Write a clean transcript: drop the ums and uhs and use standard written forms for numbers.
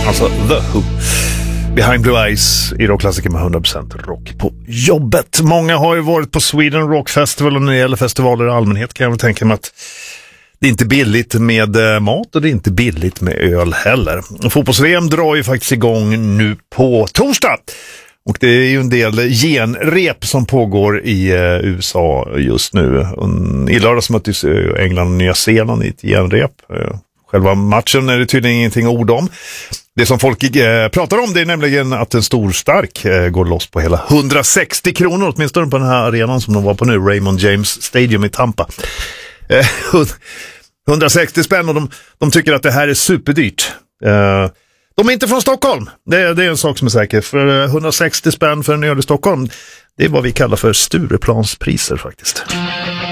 Alltså The Who. Behind Blue Eyes i rockklassiker med 100% rock på jobbet. Många har ju varit på Sweden Rock Festival, och när det gäller festivaler i allmänhet kan jag väl tänka mig att det är inte billigt med mat och det är inte billigt med öl heller. Fotbolls-VM drar ju faktiskt igång nu på torsdag. Och det är ju en del genrep som pågår i USA just nu. I lördags möttes England och Nya Zeeland i ett genrep. Själva matchen är det tydligen ingenting ord om. Det som folk pratar om, det är nämligen att en stor stark går loss på hela 160 kronor, åtminstone på den här arenan som de var på nu, Raymond James Stadium i Tampa. 160 spänn, och de tycker att det här är superdyrt. De är inte från Stockholm, det är en sak som är säker. För 160 spänn för en öl i Stockholm, det är vad vi kallar för Stureplanspriser faktiskt.